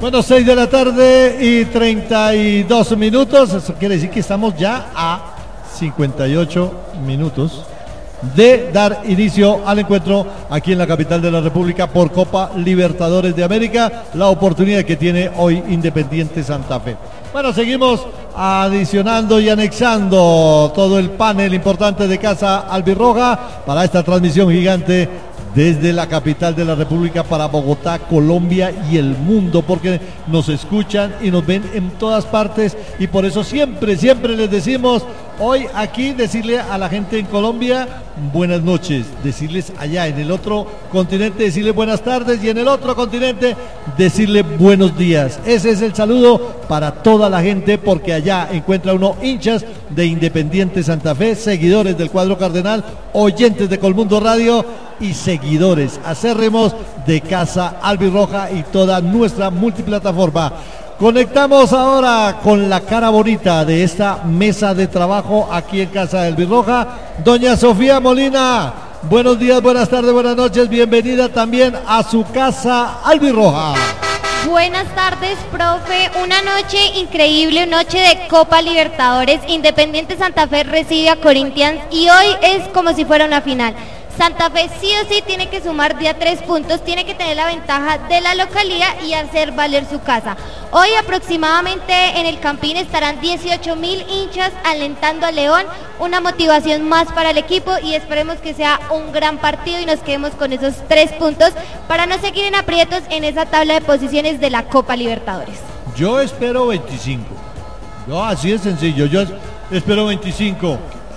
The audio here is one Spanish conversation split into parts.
Bueno, 6 de la tarde y 32 minutos. Eso quiere decir que estamos ya a 58 minutos de dar inicio al encuentro aquí en la capital de la República por Copa Libertadores de América, la oportunidad que tiene hoy Independiente Santa Fe. Bueno, seguimos adicionando y anexando todo el panel importante de Casa Albirroja para esta transmisión gigante desde la capital de la República para Bogotá, Colombia y el mundo, porque nos escuchan y nos ven en todas partes, y por eso siempre les decimos hoy aquí, decirle a la gente en Colombia buenas noches, decirles allá en el otro continente, decirles buenas tardes, y en el otro continente decirle buenos días. Ese es el saludo para toda la gente, porque allá encuentra uno hinchas de Independiente Santa Fe, seguidores del cuadro cardenal, oyentes de Colmundo Radio y seguidores acérrimos de Casa Albirroja y toda nuestra multiplataforma. Conectamos ahora con la cara bonita de esta mesa de trabajo aquí en Casa Albirroja, doña Sofía Molina. Buenos días, buenas tardes, buenas noches, bienvenida también a su Casa Albirroja. Buenas tardes, profe. Una noche increíble, noche de Copa Libertadores. Independiente Santa Fe recibe a Corinthians y hoy es como si fuera una final. Santa Fe sí o sí tiene que sumar de a 3 puntos, tiene que tener la ventaja de la localía y hacer valer su casa. Hoy aproximadamente en el Campín estarán 18.000 hinchas alentando a León, una motivación más para el equipo, y esperemos que sea un gran partido y nos quedemos con esos 3 puntos para no seguir en aprietos en esa tabla de posiciones de la Copa Libertadores. Yo espero 25, no, así de sencillo, yo espero 25.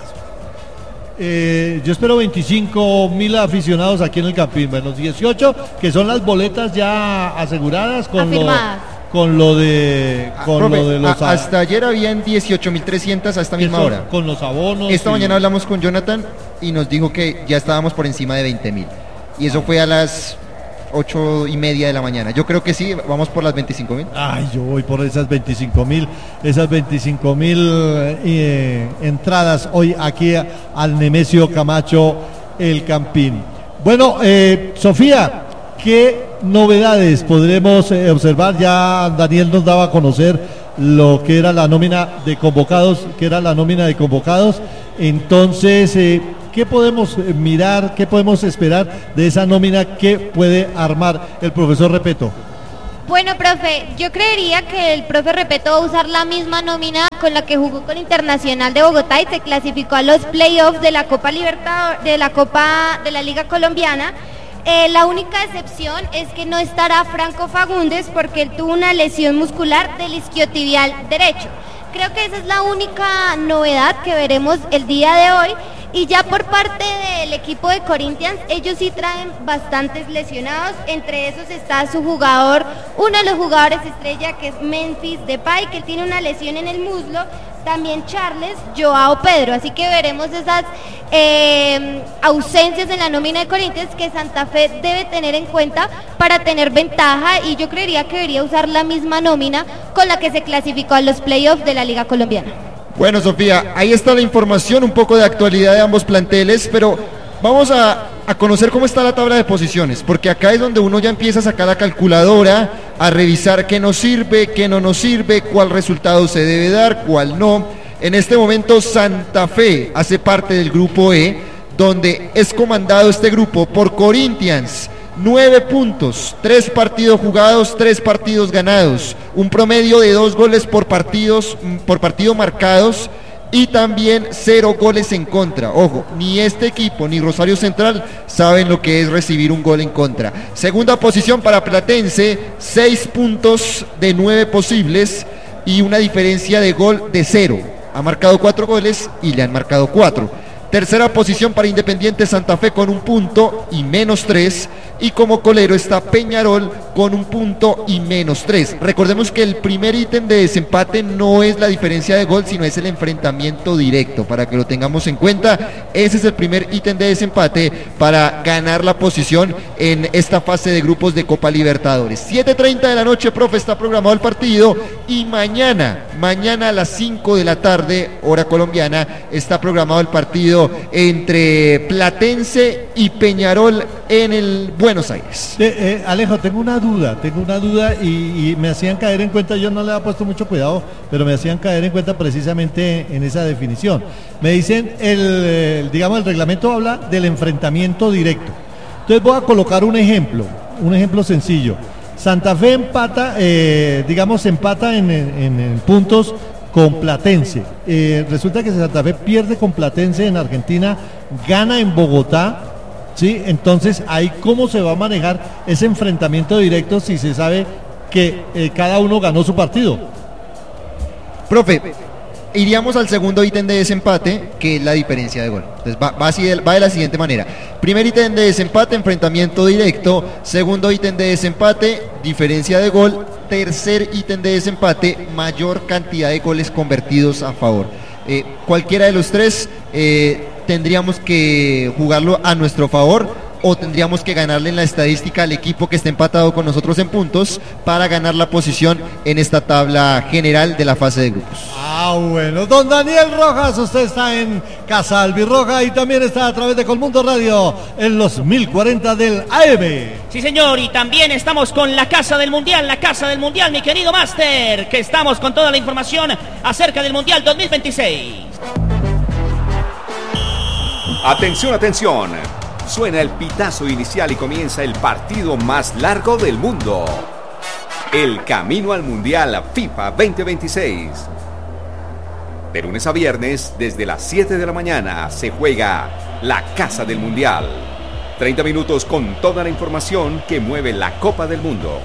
Yo espero 25.000 aficionados aquí en el Campín, menos 18, que son las boletas ya aseguradas con lo de los hasta ayer habían 18.300 a esta misma hora. Con los abonos. Esta mañana hablamos con Jonathan y nos dijo que ya estábamos por encima de 20.000. Y eso fue a las 8:30 de la mañana. Yo creo que sí, vamos por las 25.000. Ay, yo voy por esas 25.000 entradas hoy aquí al Nemesio Camacho, el Campín. Bueno, Sofía, ¿qué novedades podremos observar? Ya Daniel nos daba a conocer lo que era la nómina de convocados, entonces ¿qué podemos mirar, qué podemos esperar de esa nómina que puede armar el profesor Repeto? Bueno, profe, yo creería que el profe Repeto va a usar la misma nómina con la que jugó con Internacional de Bogotá y se clasificó a los playoffs de la Copa Libertadores, de la Liga Colombiana. La única excepción es que no estará Franco Fagundes porque él tuvo una lesión muscular del isquiotibial derecho. Creo que esa es la única novedad que veremos el día de hoy. Y ya por parte del equipo de Corinthians, ellos sí traen bastantes lesionados. Entre esos está su jugador, uno de los jugadores estrella, que es Memphis Depay, que él tiene una lesión en el muslo. También Charles, Joao Pedro. Así que veremos esas ausencias en la nómina de Corinthians que Santa Fe debe tener en cuenta para tener ventaja. Y yo creería que debería usar la misma nómina con la que se clasificó a los playoffs de la Liga Colombiana. Bueno, Sofía, ahí está la información, un poco de actualidad de ambos planteles, pero vamos a conocer cómo está la tabla de posiciones, porque acá es donde uno ya empieza a sacar la calculadora, a revisar qué nos sirve, qué no nos sirve, cuál resultado se debe dar, cuál no. En este momento Santa Fe hace parte del grupo E, donde es comandado este grupo por Corinthians. 9 puntos, 3 partidos jugados, 3 partidos ganados, un promedio de 2 goles por partido marcados y también 0 goles en contra. Ojo, ni este equipo ni Rosario Central saben lo que es recibir un gol en contra. Segunda posición para Platense, 6 puntos de 9 posibles y una diferencia de gol de 0. Ha marcado 4 goles y le han marcado 4. Tercera posición para Independiente Santa Fe con 1 punto y menos 3. Y como colero está Peñarol con 1 punto y menos 3. Recordemos que el primer ítem de desempate no es la diferencia de gol, sino es el enfrentamiento directo, para que lo tengamos en cuenta. Ese es el primer ítem de desempate para ganar la posición en esta fase de grupos de Copa Libertadores. 7:30 de la noche, profe, está programado el partido, y mañana a las 5 de la tarde, hora colombiana, está programado el partido entre Platense y Peñarol en el Buenos Aires. Alejo, tengo una duda y me hacían caer en cuenta, yo no le había puesto mucho cuidado, pero me hacían caer en cuenta precisamente en esa definición. Me dicen, digamos, el reglamento habla del enfrentamiento directo. Entonces voy a colocar un ejemplo sencillo. Santa Fe empata en puntos con Platense. Resulta que Santa Fe pierde con Platense en Argentina, gana en Bogotá, ¿sí? Entonces, ahí cómo se va a manejar ese enfrentamiento directo si se sabe que cada uno ganó su partido. Profe, iríamos al segundo ítem de desempate, que es la diferencia de gol. Entonces va de la siguiente manera. Primer ítem de desempate, enfrentamiento directo. Segundo ítem de desempate, diferencia de gol. Tercer ítem de desempate, mayor cantidad de goles convertidos a favor. Cualquiera de los tres tendríamos que jugarlo a nuestro favor, o tendríamos que ganarle en la estadística al equipo que está empatado con nosotros en puntos para ganar la posición en esta tabla general de la fase de grupos. Bueno, don Daniel Rojas, usted está en Casa Albirroja y también está a través de Colmundo Radio en los 1040 del AM. Sí, señor, y también estamos con la Casa del Mundial, mi querido Máster, que estamos con toda la información acerca del Mundial 2026. Atención, atención. Suena el pitazo inicial y comienza el partido más largo del mundo. El camino al Mundial FIFA 2026. De lunes a viernes, desde las 7 de la mañana, se juega la Casa del Mundial. 30 minutos con toda la información que mueve la Copa del Mundo.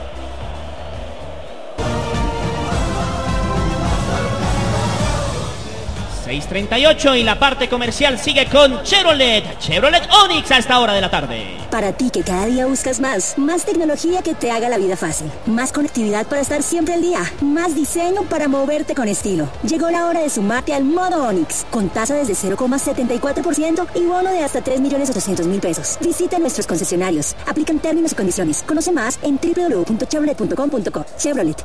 ...6:38 y la parte comercial sigue con Chevrolet Onix a esta hora de la tarde. Para ti que cada día buscas más tecnología que te haga la vida fácil, más conectividad para estar siempre al día, más diseño para moverte con estilo. Llegó la hora de sumarte al modo Onix, con tasa desde 0,74% y bono de hasta 3.800.000 pesos. Visita nuestros concesionarios, aplican términos y condiciones. Conoce más en www.chevrolet.com.co. Chevrolet.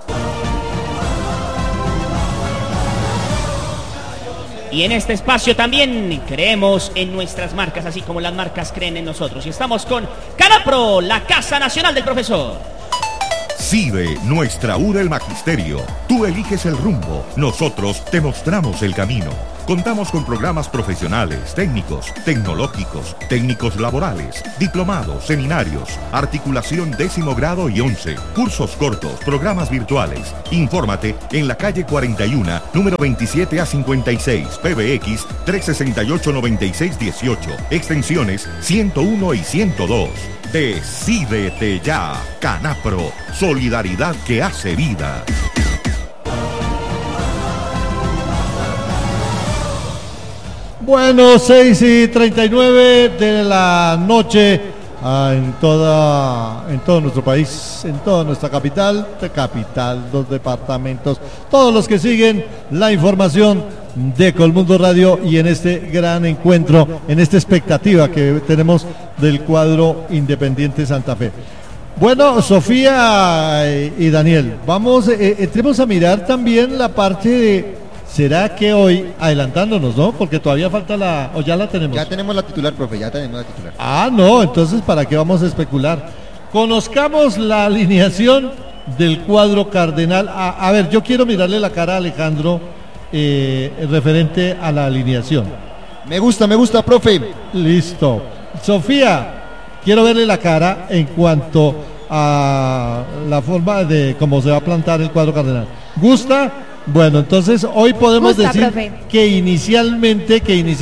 Y en este espacio también creemos en nuestras marcas, así como las marcas creen en nosotros. Y estamos con Canapro, la Casa Nacional del Profesor. CIDE, nuestra URA el Magisterio. Tú eliges el rumbo, nosotros te mostramos el camino. Contamos con programas profesionales, técnicos, tecnológicos, técnicos laborales, diplomados, seminarios, articulación 10º grado y 11, cursos cortos, programas virtuales. Infórmate en la calle 41, número 27 a 56, PBX 368-9618, extensiones 101 y 102. Decídete ya, Canapro, solidaridad que hace vida. Bueno, 6:39 de la noche en todo nuestro país, en toda nuestra capital, los departamentos, todos los que siguen la información de Colmundo Radio y en este gran encuentro, en esta expectativa que tenemos del cuadro Independiente Santa Fe. Bueno, Sofía y Daniel, entremos a mirar también la parte de... ¿Será que hoy, adelantándonos, no? Porque todavía falta o ya la tenemos. Ya tenemos la titular, profe, ya tenemos la titular. No, entonces ¿para qué vamos a especular? Conozcamos la alineación del cuadro cardenal. A ver, yo quiero mirarle la cara a Alejandro referente a la alineación. Me gusta, profe. Listo. Sofía, quiero verle la cara en cuanto a la forma de cómo se va a plantar el cuadro cardenal. ¿Gusta? Bueno, entonces hoy podemos decir, profe, que inicialmente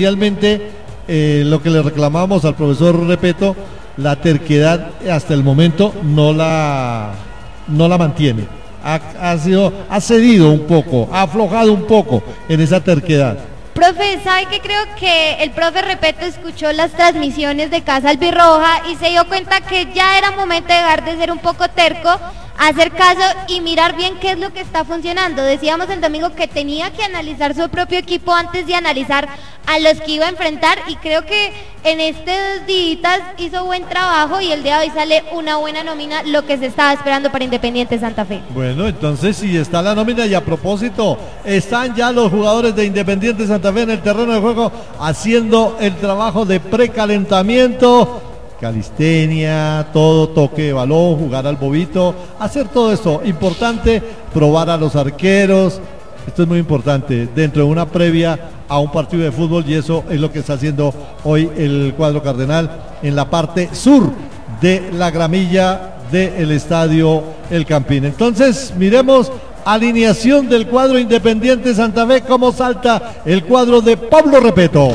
lo que le reclamábamos al profesor Repeto, la terquedad hasta el momento no la mantiene. Ha cedido un poco, ha aflojado un poco en esa terquedad. Profe, ¿sabe qué? Creo que el profe Repeto escuchó las transmisiones de Casa Albirroja y se dio cuenta que ya era momento de dejar de ser un poco terco, hacer caso y mirar bien qué es lo que está funcionando. Decíamos el domingo que tenía que analizar su propio equipo antes de analizar a los que iba a enfrentar, y creo que en estos días hizo buen trabajo y el día de hoy sale una buena nómina, lo que se estaba esperando para Independiente Santa Fe. Bueno, entonces si está la nómina, y a propósito, están ya los jugadores de Independiente Santa Fe en el terreno de juego haciendo el trabajo de precalentamiento. calistenia, todo, toque de balón, jugar al bobito, hacer todo esto. Importante, probar a los arqueros. Esto es muy importante dentro de una previa a un partido de fútbol, y eso es lo que está haciendo hoy el cuadro cardenal en la parte sur de la gramilla del estadio El Campín. Entonces, miremos alineación del cuadro Independiente Santa Fe, cómo salta el cuadro de Pablo Repeto.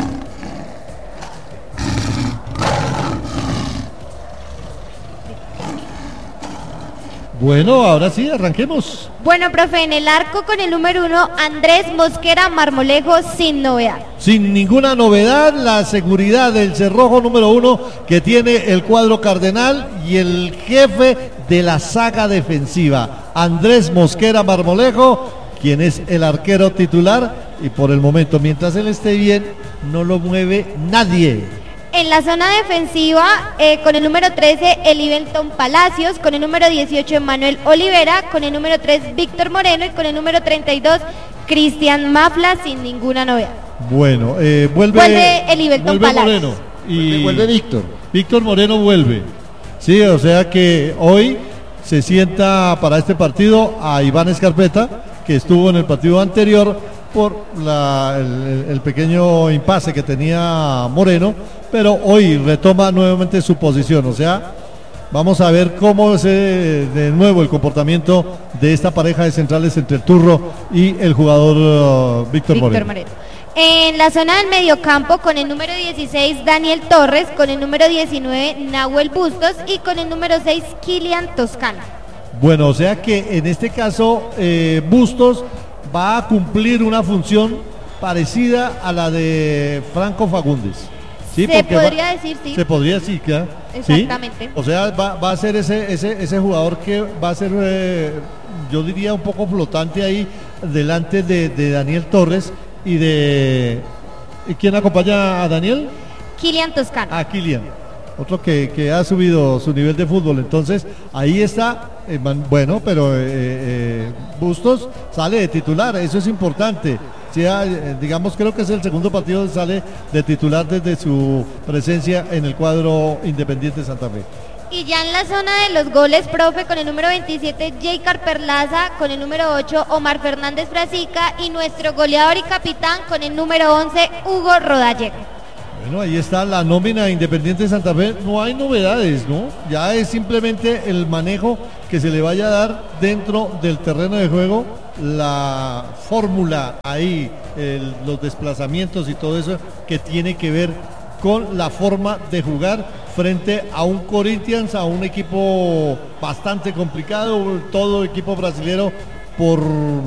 Bueno, ahora sí, arranquemos. Bueno, profe, en el arco con el número 1, Andrés Mosquera Marmolejo, sin novedad. Sin ninguna novedad, la seguridad del cerrojo número 1 que tiene el cuadro cardenal y el jefe de la saga defensiva, Andrés Mosquera Marmolejo, quien es el arquero titular, y por el momento, mientras él esté bien, no lo mueve nadie. En la zona defensiva, con el número 13, Elivelton Palacios, con el número 18, Manuel Olivera, con el número 3, Víctor Moreno, y con el número 32, Cristian Mafla, sin ninguna novedad. Bueno, vuelve Elivelton Palacios. Moreno y vuelve Víctor. Víctor Moreno vuelve. Sí, o sea que hoy se sienta para este partido a Iván Escarpeta, que estuvo en el partido anterior por el pequeño impasse que tenía Moreno, pero hoy retoma nuevamente su posición. O sea, vamos a ver cómo es de nuevo el comportamiento de esta pareja de centrales entre el Turro y el jugador Víctor Moreno. En la zona del mediocampo, con el número 16, Daniel Torres, con el número 19, Nahuel Bustos, y con el número 6, Kilian Toscano. Bueno, o sea que en este caso Bustos va a cumplir una función parecida a la de Franco Fagundes. ¿Sí? Se podría decir, sí. Se podría decir, ¿sí? Exactamente. O sea, va a ser ese jugador que va a ser, yo diría, un poco flotante ahí delante de Daniel Torres y de... ¿Quién acompaña a Daniel? Kilian Toscano. Ah, Kilian. Otro que ha subido su nivel de fútbol. Entonces, ahí está, bueno, pero Bustos sale de titular, eso es importante. Digamos, creo que es el segundo partido donde sale de titular desde su presencia en el cuadro Independiente Santa Fe. Y ya en la zona de los goles, profe, con el número 27, Jaycar Perlaza, con el número 8, Omar Fernández Frasica, y nuestro goleador y capitán con el número 11, Hugo Rodallega. Bueno, ahí está la nómina de Independiente Santa Fe. No hay novedades, ¿no? Ya es simplemente el manejo que se le vaya a dar dentro del terreno de juego, la fórmula ahí, los desplazamientos y todo eso que tiene que ver con la forma de jugar frente a un Corinthians, a un equipo bastante complicado, todo equipo brasilero por...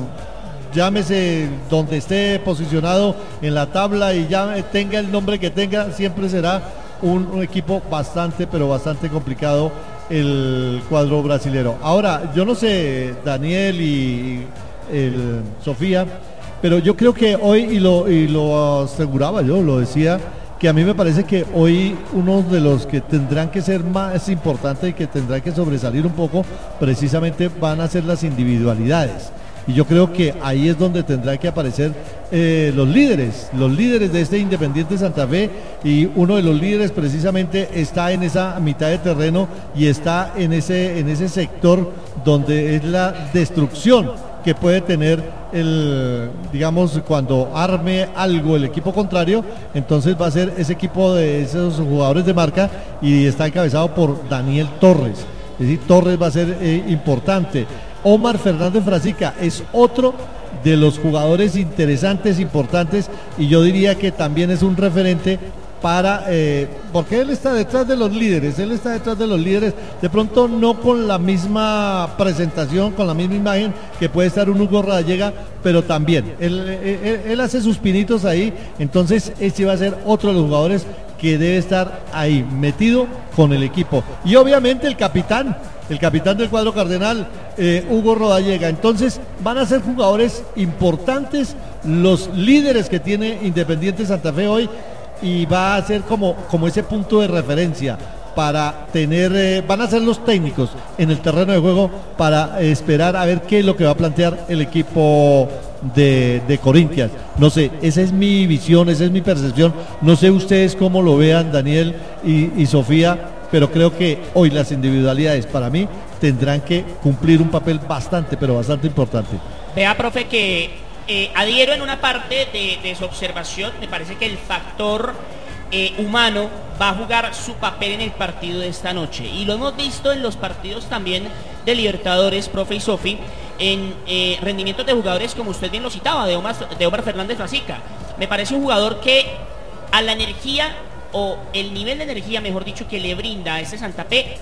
llámese donde esté posicionado en la tabla y ya tenga el nombre que tenga, siempre será un equipo bastante, pero bastante complicado el cuadro brasilero. Ahora, yo no sé, Daniel y Sofía, pero yo creo que hoy, y lo aseguraba yo, lo decía, que a mí me parece que hoy uno de los que tendrán que ser más importantes y que tendrán que sobresalir un poco, precisamente van a ser las individualidades. Y yo creo que ahí es donde tendrán que aparecer los líderes de este Independiente Santa Fe, y uno de los líderes precisamente está en esa mitad de terreno y está en ese sector donde es la destrucción que puede tener digamos, cuando arme algo el equipo contrario. Entonces va a ser ese equipo de esos jugadores de marca, y está encabezado por Daniel Torres. Es decir, Torres va a ser importante. Omar Fernández Frasica es otro de los jugadores interesantes, importantes, y yo diría que también es un referente para, porque él está detrás de los líderes, de pronto no con la misma presentación, con la misma imagen que puede estar un Hugo Rodallega, pero también, él hace sus pinitos ahí. Entonces este va a ser otro de los jugadores que debe estar ahí, metido con el equipo. Y obviamente el capitán del cuadro cardenal, Hugo Rodallega. Entonces van a ser jugadores importantes, los líderes que tiene Independiente Santa Fe hoy, y va a ser como ese punto de referencia para tener, van a ser los técnicos en el terreno de juego para esperar a ver qué es lo que va a plantear el equipo de Corinthians. No sé, esa es mi visión, esa es mi percepción. No sé ustedes cómo lo vean, Daniel y Sofía, pero creo que hoy las individualidades para mí tendrán que cumplir un papel bastante, pero bastante importante. Vea, profe, que adhiero en una parte de su observación. Me parece que el factor humano va a jugar su papel en el partido de esta noche, y lo hemos visto en los partidos también de Libertadores, profe y Sofi, en rendimientos de jugadores como usted bien lo citaba, de Omar Fernández Frasica. Me parece un jugador que a la energía, o el nivel de energía, mejor dicho, que le brinda a ese Santa Fe,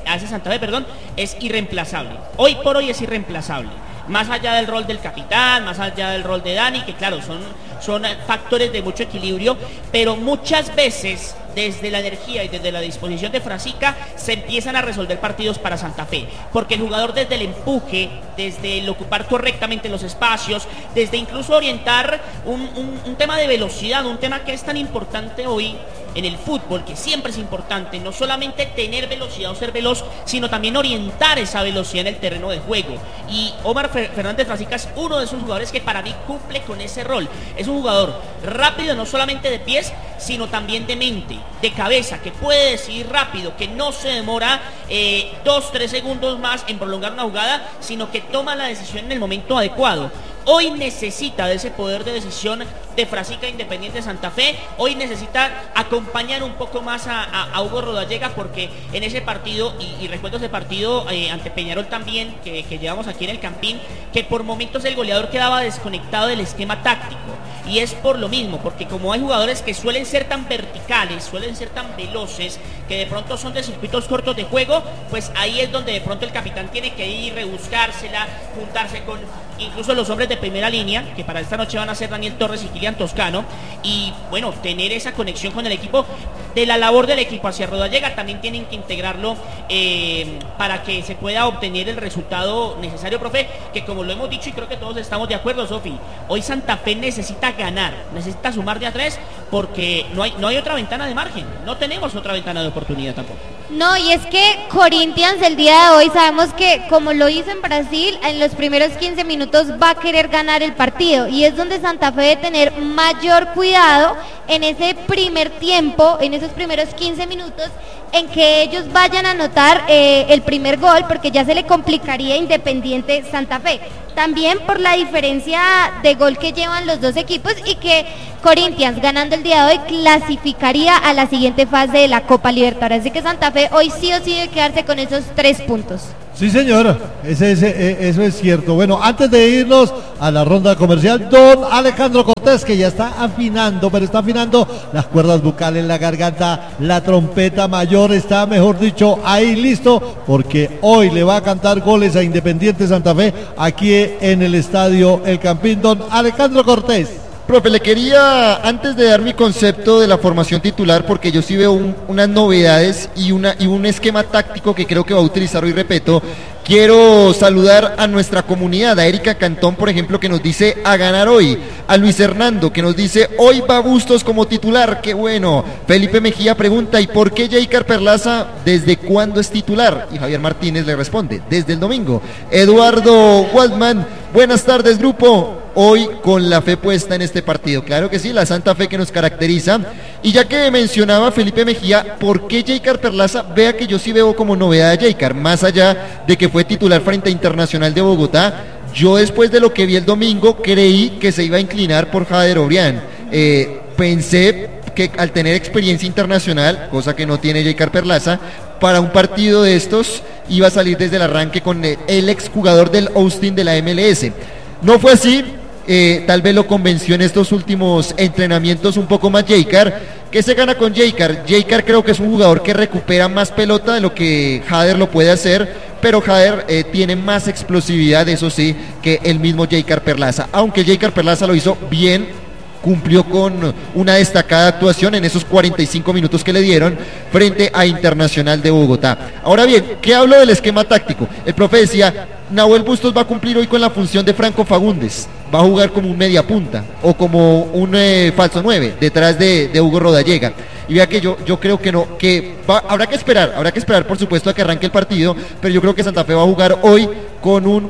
es irreemplazable. Hoy por hoy es irreemplazable. Más allá del rol del capitán, más allá del rol de Dani, que claro, son factores de mucho equilibrio, pero muchas veces desde la energía y desde la disposición de Frasica se empiezan a resolver partidos para Santa Fe, porque el jugador desde el empuje, desde el ocupar correctamente los espacios, desde incluso orientar un tema de velocidad, un tema que es tan importante hoy en el fútbol, que siempre es importante, no solamente tener velocidad o ser veloz, sino también orientar esa velocidad en el terreno de juego. Y Omar Fernández Frasica es uno de esos jugadores que para mí cumple con ese rol. Es un jugador rápido, no solamente de pies, sino también de mente, de cabeza, que puede decidir rápido, que no se demora 2-3 segundos más en prolongar una jugada, sino que toma la decisión en el momento adecuado. Hoy necesita de ese poder de decisión de Frasica Independiente Santa Fe. Hoy necesita acompañar un poco más a Hugo Rodallega, porque en ese partido, y recuerdo ese partido ante Peñarol también, que llevamos aquí en el Campín, que por momentos el goleador quedaba desconectado del esquema táctico. Y es por lo mismo, porque como hay jugadores que suelen ser tan verticales, suelen ser tan veloces, que de pronto son de circuitos cortos de juego, pues ahí es donde de pronto el capitán tiene que ir, rebuscársela, juntarse con incluso los hombres de primera línea, que para esta noche van a ser Daniel Torres y Kilian Toscano, y bueno, tener esa conexión con el equipo. De la labor del equipo hacia Rodallega también tienen que integrarlo para que se pueda obtener el resultado necesario, profe, que como lo hemos dicho y creo que todos estamos de acuerdo, Sofi, hoy Santa Fe necesita ganar, necesita sumar de a 3, porque no hay otra ventana de margen, no tenemos otra ventana de oportunidad tampoco. No, y es que Corinthians el día de hoy sabemos que como lo hizo en Brasil, en los primeros 15 minutos va a querer ganar el partido, y es donde Santa Fe debe tener mayor cuidado en ese primer tiempo, en esos primeros 15 minutos, en que ellos vayan a anotar el primer gol, porque ya se le complicaría a Independiente Santa Fe. También por la diferencia de gol que llevan los dos equipos, y que Corinthians ganando el día de hoy clasificaría a la siguiente fase de la Copa Libertadores. Así que Santa Fe hoy sí o sí debe quedarse con esos 3 puntos. Sí, señor, eso es cierto. Bueno, antes de irnos a la ronda comercial, don Alejandro Cortés, que ya está afinando, pero está afinando las cuerdas bucales, la garganta, la trompeta mayor, está, mejor dicho, ahí listo, porque hoy le va a cantar goles a Independiente Santa Fe aquí en el estadio El Campín. Don Alejandro Cortés. Profe, le quería, antes de dar mi concepto de la formación titular, porque yo sí veo unas novedades y un esquema táctico que creo que va a utilizar hoy, repito, quiero saludar a nuestra comunidad, a Erika Cantón, por ejemplo, que nos dice a ganar hoy, a Luis Hernando, que nos dice hoy va Bustos como titular, qué bueno. Felipe Mejía pregunta, ¿y por qué Jeicar Perlaza desde cuándo es titular? Y Javier Martínez le responde, desde el domingo. Eduardo Waldman, buenas tardes, grupo. Hoy con la fe puesta en este partido, claro que sí, la Santa Fe que nos caracteriza. Y ya que mencionaba Felipe Mejía, ¿por qué Jeicar Perlaza? Vea que yo sí veo como novedad a Jeicar, más allá de que fue titular frente a Internacional de Bogotá. Yo después de lo que vi el domingo creí que se iba a inclinar por Jader Obrián. Pensé que al tener experiencia internacional, cosa que no tiene Jeicar Perlaza, para un partido de estos iba a salir desde el arranque con el exjugador del Austin de la MLS. No fue así. Tal vez lo convenció en estos últimos entrenamientos un poco más Jeicar. ¿Qué se gana con Jeicar? Jeicar creo que es un jugador que recupera más pelota de lo que Jader lo puede hacer, pero Jader tiene más explosividad, eso sí, que el mismo Jeicar Perlaza, aunque Jeicar Perlaza lo hizo bien, cumplió con una destacada actuación en esos 45 minutos que le dieron frente a Internacional de Bogotá. Ahora bien, ¿qué hablo del esquema táctico? El profe decía, Nahuel Bustos va a cumplir hoy con la función de Franco Fagundes, va a jugar como un media punta o como un falso 9 detrás de Hugo Rodallega. Y vea que yo creo que no, habrá que esperar por supuesto a que arranque el partido, pero yo creo que Santa Fe va a jugar hoy con un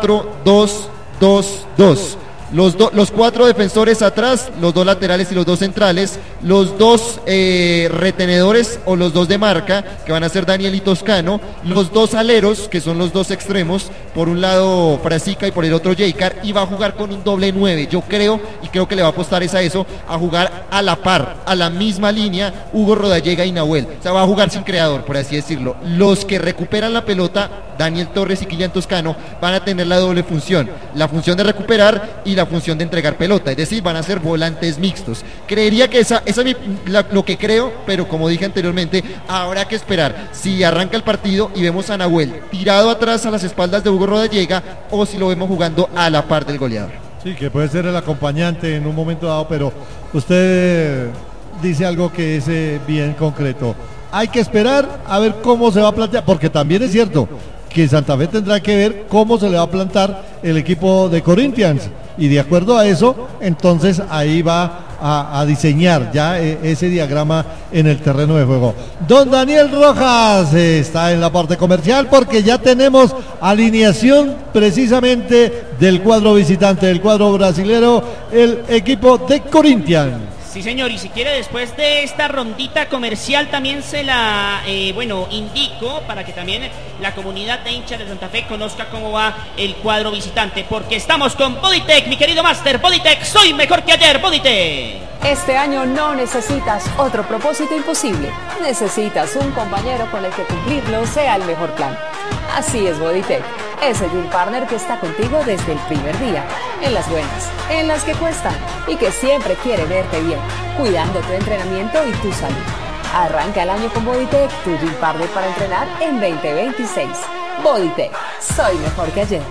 4-2-2-2. Los 4 defensores atrás, los 2 laterales y los 2 centrales, los 2 retenedores o los 2 de marca, que van a ser Daniel y Toscano, los 2 aleros, que son los 2 extremos, por un lado Frasica y por el otro Jaycar, y va a jugar con un doble 9, yo creo que le va a apostar a jugar a la par, a la misma línea, Hugo Rodallega y Nahuel, o sea, va a jugar sin creador, por así decirlo. Los que recuperan la pelota, Daniel Torres y Kylian Toscano, van a tener la doble función, la función de recuperar y la función de entregar pelota, es decir, van a ser volantes mixtos. Creería que esa es lo que creo, pero como dije anteriormente, habrá que esperar si arranca el partido y vemos a Nahuel tirado atrás a las espaldas de Hugo Rodallega o si lo vemos jugando a la par del goleador. Sí, que puede ser el acompañante en un momento dado, pero usted dice algo que es bien concreto. Hay que esperar a ver cómo se va a plantear, porque también es cierto que Santa Fe tendrá que ver cómo se le va a plantar el equipo de Corinthians, y de acuerdo a eso, entonces ahí va a diseñar ya ese diagrama en el terreno de juego. Don Daniel Rojas está en la parte comercial porque ya tenemos alineación precisamente del cuadro visitante, del cuadro brasilero, el equipo de Corinthians. Sí, señor, y si quiere después de esta rondita comercial también se la, indico para que también la comunidad de hinchas de Santa Fe conozca cómo va el cuadro visitante, porque estamos con Bodytech, mi querido Master. Bodytech, soy mejor que ayer, Bodytech. Este año no necesitas otro propósito imposible, necesitas un compañero con el que cumplirlo sea el mejor plan. Así es Bodytech, ese Gym Partner que está contigo desde el primer día, en las buenas, en las que cuestan y que siempre quiere verte bien, cuidando tu entrenamiento y tu salud. Arranca el año con Bodytech, tu Gym Partner para entrenar en 2026. Bodytech, soy mejor que ayer.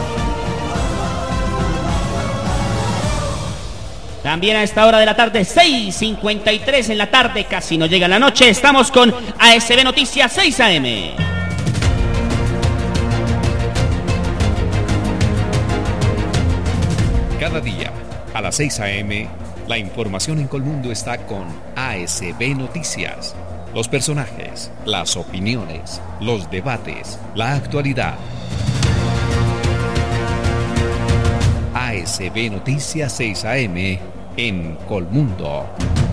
También a esta hora de la tarde, 6:53 en la tarde, casi no llega la noche, estamos con ASB Noticias 6 AM. Cada día, a las 6 AM, la información en Colmundo está con ASB Noticias. Los personajes, las opiniones, los debates, la actualidad. ASB Noticias 6 AM en Colmundo.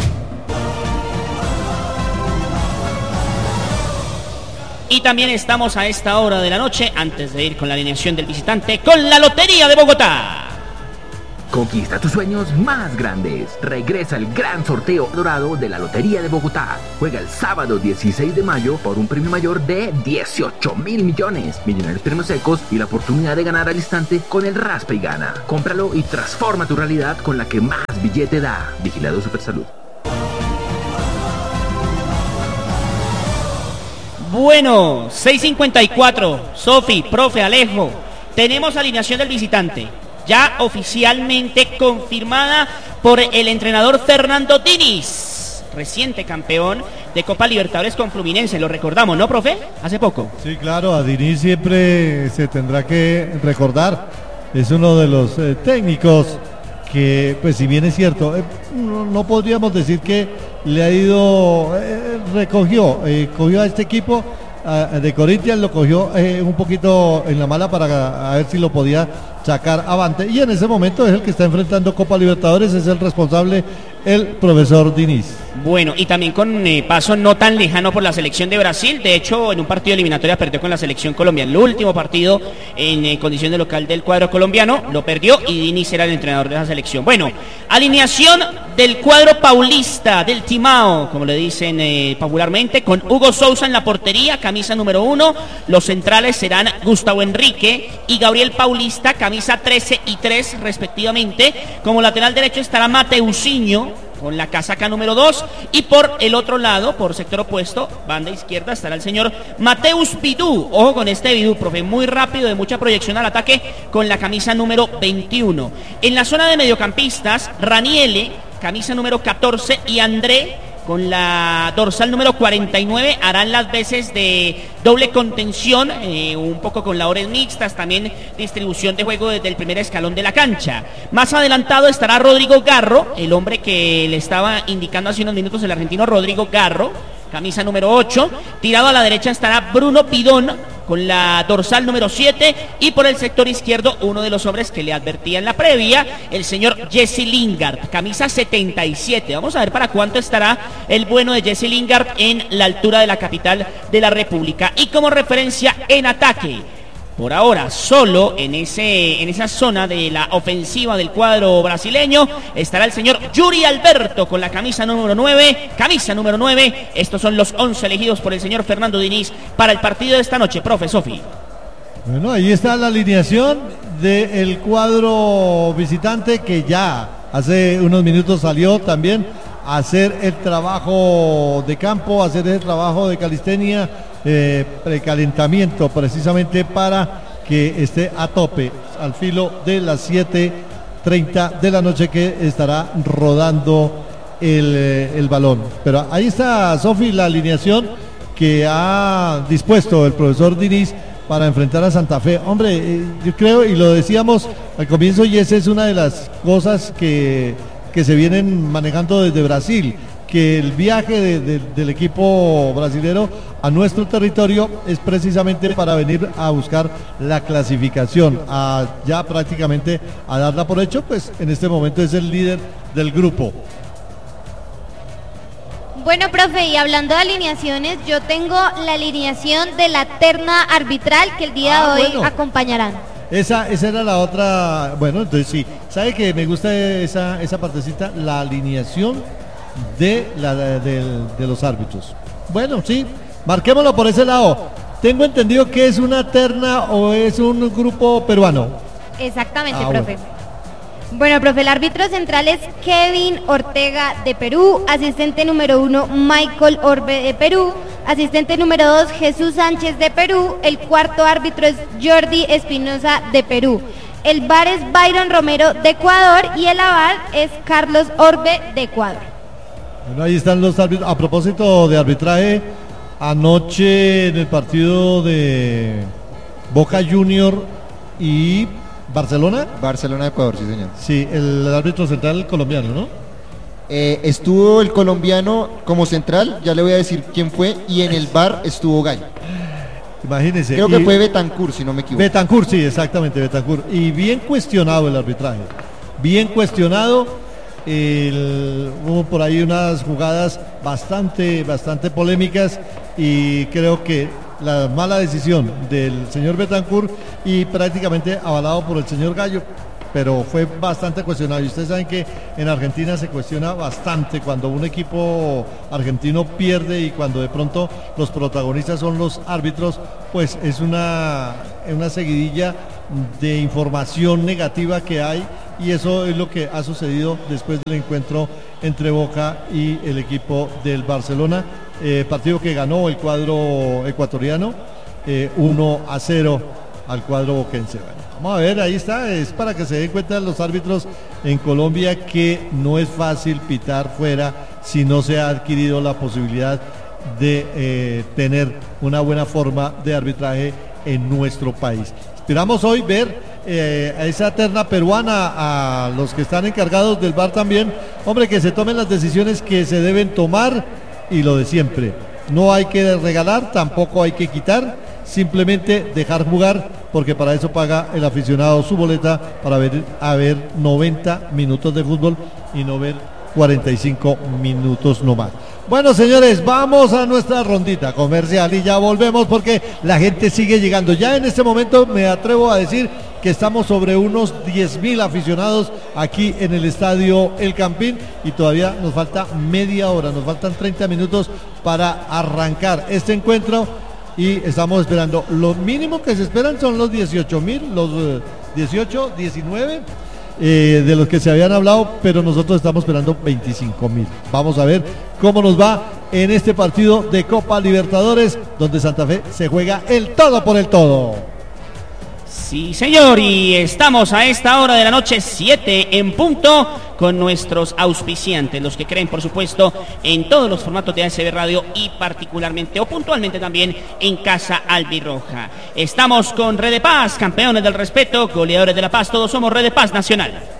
Y también estamos a esta hora de la noche, antes de ir con la alineación del visitante, con la Lotería de Bogotá. Conquista tus sueños más grandes. Regresa el gran sorteo dorado de la Lotería de Bogotá. Juega el sábado 16 de mayo por un premio mayor de 18.000 millones. Millonarios premios secos y la oportunidad de ganar al instante con el Raspa y Gana. Cómpralo y transforma tu realidad con la que más billete da. Vigilado Supersalud. Bueno, 6:54. Sofi, profe, Alejo. Tenemos alineación del visitante. Ya oficialmente confirmada por el entrenador Fernando Diniz, reciente campeón de Copa Libertadores con Fluminense, lo recordamos, ¿no, profe? Hace poco. Sí, claro, a Diniz siempre se tendrá que recordar, es uno de los técnicos que, pues si bien es cierto, no podríamos decir que le ha ido, cogió a este equipo de Corinthians, lo cogió un poquito en la mala para a ver si lo podía sacar avante, y en ese momento es el que está enfrentando Copa Libertadores, es el responsable, el profesor Diniz. Bueno, y también con paso no tan lejano por la selección de Brasil. De hecho, en un partido eliminatorio perdió con la selección colombiana. El último partido en condición de local del cuadro colombiano lo perdió y Diniz era el entrenador de esa selección. Bueno, alineación del cuadro paulista, del Timao, como le dicen popularmente, con Hugo Sousa en la portería, camisa número 1. Los centrales serán Gustavo Enrique y Gabriel Paulista, camisa 13 y 3 respectivamente. Como lateral derecho estará Mateusinho con la casaca número 2, y por el otro lado, por sector opuesto, banda izquierda, estará el señor Mateus Vidú. Ojo con este Vidú, profe, muy rápido, de mucha proyección al ataque, con la camisa número 21. En la zona de mediocampistas, Raniele, camisa número 14, y André con la dorsal número 49, harán las veces de doble contención, un poco con labores mixtas, también distribución de juego desde el primer escalón de la cancha. Más adelantado estará Rodrigo Garro, el hombre que le estaba indicando hace unos minutos el argentino Rodrigo Garro, camisa número 8. Tirado a la derecha estará Bruno Pidón con la dorsal número 7, y por el sector izquierdo uno de los hombres que le advertía en la previa, el señor Jesse Lingard, camisa 77. Vamos a ver para cuánto estará el bueno de Jesse Lingard en la altura de la capital de la República. Y como referencia en ataque, por ahora solo en esa zona de la ofensiva del cuadro brasileño estará el señor Yuri Alberto con la camisa número 9. Estos son los 11 elegidos por el señor Fernando Diniz para el partido de esta noche, profe Sofi. Bueno, ahí está la alineación del cuadro visitante, que ya hace unos minutos salió también a hacer el trabajo de campo, a hacer el trabajo de calistenia, precalentamiento, precisamente para que esté a tope al filo de las 7:30 de la noche, que estará rodando el balón. Pero ahí está, Sofi, la alineación que ha dispuesto el profesor Diniz para enfrentar a Santa Fe. Hombre, yo creo, y lo decíamos al comienzo, y esa es una de las cosas que se vienen manejando desde Brasil, que el viaje del equipo brasilero a nuestro territorio es precisamente para venir a buscar la clasificación, ya prácticamente a darla por hecho, pues en este momento es el líder del grupo. Bueno, profe, y hablando de alineaciones, yo tengo la alineación de la terna arbitral que el día de hoy acompañarán. Esa era la otra. Bueno, entonces sí, ¿sabe que me gusta esa partecita? La alineación de los árbitros. Bueno, sí, marquémoslo por ese lado. Tengo entendido que es una terna o es un grupo peruano. Exactamente, profe. Bueno, profe, el árbitro central es Kevin Ortega de Perú, asistente número 1 Michael Orbe de Perú, asistente número 2 Jesús Sánchez de Perú, el cuarto árbitro es Jordi Espinosa de Perú, el VAR es Byron Romero de Ecuador y el AVAR es Carlos Orbe de Ecuador. Bueno, ahí están los árbitros. A propósito de arbitraje, anoche en el partido de Boca Junior y Barcelona de Ecuador, sí señor. Sí, el árbitro central colombiano, ¿no? Estuvo el colombiano como central, ya le voy a decir quién fue, y en el VAR estuvo Gallo. Imagínense. Creo que fue Betancur, si no me equivoco. Betancur, sí, exactamente, Betancur. Y bien cuestionado el arbitraje, bien cuestionado. Hubo por ahí unas jugadas bastante polémicas, y creo que la mala decisión del señor Betancur y prácticamente avalado por el señor Gallo, pero fue bastante cuestionado. Y ustedes saben que en Argentina se cuestiona bastante cuando un equipo argentino pierde, y cuando de pronto los protagonistas son los árbitros, pues es una seguidilla de información negativa que hay, y eso es lo que ha sucedido después del encuentro entre Boca y el equipo del Barcelona, partido que ganó el cuadro ecuatoriano 1-0 al cuadro boquense. Bueno, vamos a ver, ahí está, es para que se den cuenta los árbitros en Colombia que no es fácil pitar fuera si no se ha adquirido la posibilidad de tener una buena forma de arbitraje en nuestro país. Esperamos hoy ver a esa terna peruana, a los que están encargados del VAR también, hombre, que se tomen las decisiones que se deben tomar, y lo de siempre, no hay que regalar, tampoco hay que quitar, simplemente dejar jugar, porque para eso paga el aficionado su boleta, para ver 90 minutos de fútbol y no ver 45 minutos nomás. Bueno, señores, vamos a nuestra rondita comercial y ya volvemos, porque la gente sigue llegando. Ya en este momento me atrevo a decir que estamos sobre unos 10.000 aficionados aquí en el estadio El Campín, y todavía nos falta media hora, nos faltan 30 minutos para arrancar este encuentro, y estamos esperando, lo mínimo que se esperan son los 18.000, los 18, 19 de los que se habían hablado, pero nosotros estamos esperando 25.000. Vamos a ver cómo nos va en este partido de Copa Libertadores, donde Santa Fe se juega el todo por el todo. Sí, señor, y estamos a esta hora de la noche, 7 en punto, con nuestros auspiciantes, los que creen, por supuesto, en todos los formatos de ASB Radio y particularmente o puntualmente también en Casa Albirroja. Estamos con Red de Paz, campeones del respeto, goleadores de la paz, todos somos Red de Paz Nacional.